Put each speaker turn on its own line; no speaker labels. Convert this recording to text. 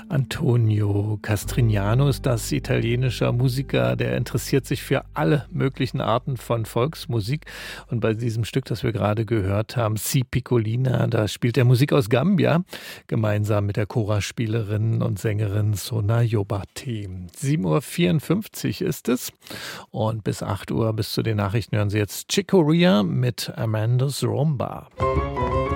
Antonio Castrignano ist das, italienischer Musiker, der interessiert sich für alle möglichen Arten von Volksmusik. Und bei diesem Stück, das wir gerade gehört haben, Si Piccolina, da spielt er Musik aus Gambia, gemeinsam mit der Chorspielerin und Sängerin Sona Yobate. 7:54 Uhr ist es und bis 8 Uhr, bis zu den Nachrichten, hören Sie jetzt Chick Corea mit Amanda's Rumba.